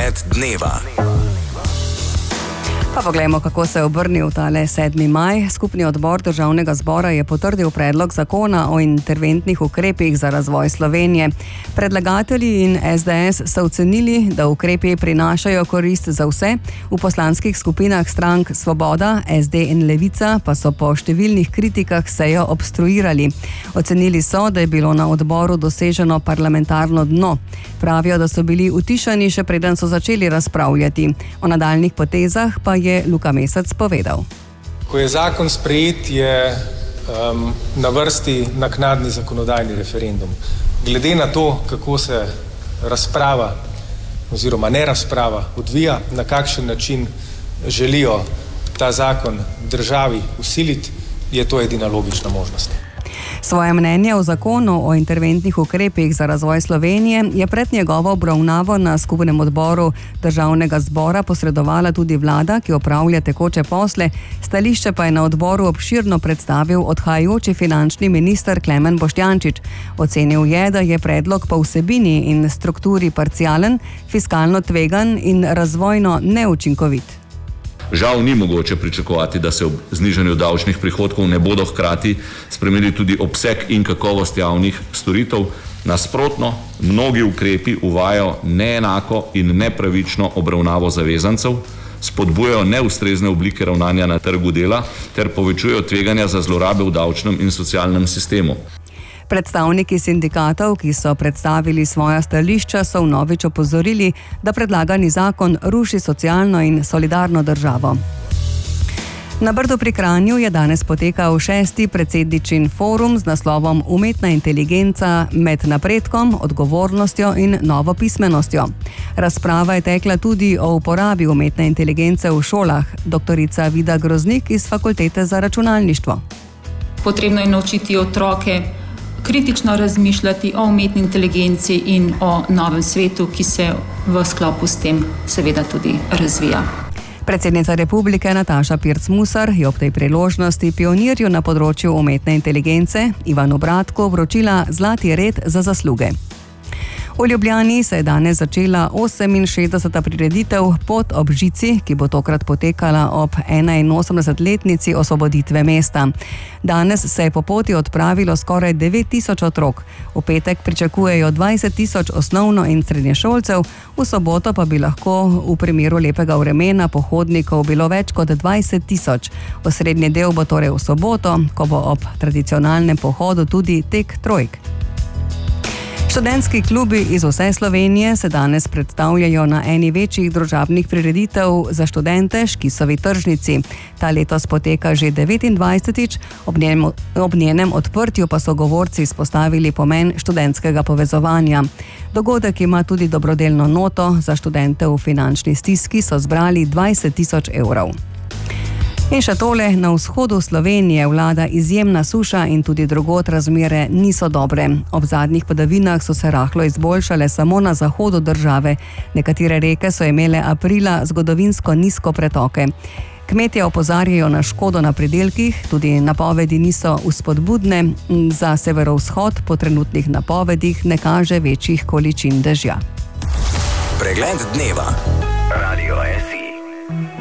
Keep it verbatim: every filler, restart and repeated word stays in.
Pregled dneva. Pa poglejmo, kako se je obrnil tale sedmi maj. Skupni odbor Državnega zbora je potrdil predlog zakona o interventnih ukrepih za razvoj Slovenije. Predlagatelji in es de es so ocenili, da ukrepi prinašajo korist za vse. V poslanskih skupinah strank Svoboda, es de in Levica pa so po številnih kritikah sejo obstruirali. Ocenili so, da je bilo na odboru doseženo parlamentarno dno. Pravijo, da so bili utišani, še preden so začeli razpravljati. O nadaljnih potezah pa je Luka Mesec povedal. Ko je zakon sprejet, je um, na vrsti naknadni zakonodajni referendum. Glede na to, kako se razprava oziroma ne razprava odvija, na kakšen način želijo ta zakon državi vsiliti, je to edina logična možnost. Svoje mnenje o zakonu o interventnih ukrepih za razvoj Slovenije je pred njegovo obravnavo na skupnem odboru Državnega zbora posredovala tudi vlada, ki opravlja tekoče posle. Stališče pa je na odboru obširno predstavil odhajajoči finančni minister Klemen Boštjančič. Ocenil je, da je predlog po vsebini in strukturi parcialen, fiskalno tvegan in razvojno neučinkovit. Žal ni mogoče pričakovati, da se ob znižanju davčnih prihodkov ne bodo hkrati spremenili tudi obseg in kakovost javnih storitev. Nasprotno, mnogi ukrepi uvajajo neenako in nepravično obravnavo zavezancev, spodbujajo neustrezne oblike ravnanja na trgu dela ter povečujejo tveganja za zlorabe v davčnem in socialnem sistemu. Predstavniki sindikatov, ki so predstavili svoja stališča, so vnovič opozorili, da predlagani zakon ruši socialno in solidarno državo. Na Brdu pri Kranju je danes potekal šesti predsedničin forum z naslovom Umetna inteligenca med napredkom, odgovornostjo in novo pismenostjo. Razprava je tekla tudi o uporabi umetne inteligence v šolah. Doktorica Vida Groznik iz Fakultete za računalništvo. Potrebno je naučiti otroke kritično razmišljati o umetni inteligenci in o novem svetu, ki se v sklopu s tem seveda tudi razvija. Predsednica Republike Nataša Pirc Musar je ob tej priložnosti pionirju na področju umetne inteligence Ivanu Bratku vročila zlati red za zasluge. V Ljubljani se je danes začela oseminšestdeseta prireditev Pot ob žici, ki bo tokrat potekala ob enainosemdesetletnici osvoboditve mesta. Danes se je po poti odpravilo skoraj devet tisoč otrok. V petek pričakujejo dvajset tisoč osnovno- in srednješolcev, v soboto pa bi lahko v primeru lepega vremena pohodnikov bilo več kot dvajset tisoč. Osrednji del bo torej v soboto, ko bo ob tradicionalnem pohodu tudi tek trojk. Študentski klubi iz vse Slovenije se danes predstavljajo na eni večjih družabnih prireditev za študente Škisovi tržnici. Ta letos poteka že devetindvajsetič, ob njenem, ob njenem odprtju pa so govorci izpostavili pomen študentskega povezovanja. Dogodek ima tudi dobrodelno noto, za študente v finančni stiski so zbrali dvajset tisoč evrov. In še tole, na vzhodu Slovenije vlada izjemna suša in tudi drugod razmere niso dobre. Ob zadnjih padavinah so se rahlo izboljšale samo na zahodu države. Nekatere reke so imele aprila zgodovinsko nizko pretoke. Kmetje opozarjajo na škodo na pridelkih, tudi napovedi niso vzpodbudne. Za severovzhod po trenutnih napovedih ne kaže večjih količin dežja. Pregled dneva. Radio S I.